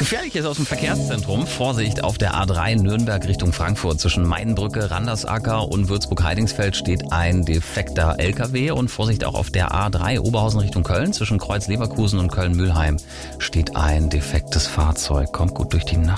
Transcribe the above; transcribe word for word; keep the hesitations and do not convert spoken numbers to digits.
Gefährliches aus dem Verkehrszentrum. Vorsicht auf der A drei Nürnberg Richtung Frankfurt. Zwischen Mainbrücke, Randersacker und Würzburg-Heidingsfeld steht ein defekter L K W. Und Vorsicht auch auf der A drei Oberhausen Richtung Köln. Zwischen Kreuz Leverkusen und Köln-Mühlheim steht ein defektes Fahrzeug. Kommt gut durch die Nacht.